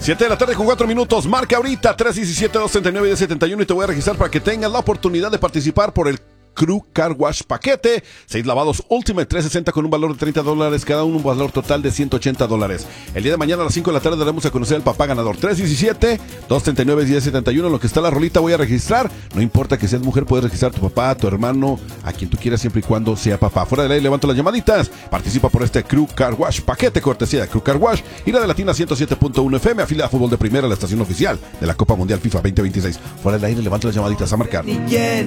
7 de la tarde con 4 minutos. Marca ahorita 317-239-1071 y te voy a registrar para que tengas la oportunidad de participar por el Crew Car Wash paquete. 6 lavados Ultimate 360 con un valor de $30 cada uno, un valor total de $180. El día de mañana a las 5 de la tarde daremos a conocer al papá ganador. 317-239-1071. En lo que está la rolita voy a registrar. No importa que seas mujer, puedes registrar a tu papá, a tu hermano, a quien tú quieras, siempre y cuando sea papá. Fuera del aire levanto las llamaditas. Participa por este Crew Car Wash paquete, cortesía de Crew Car Wash y la de Latina 107.1 FM, afiliada a Fútbol de Primera, la estación oficial de la Copa Mundial FIFA 2026. Fuera del aire levanto las llamaditas a marcar.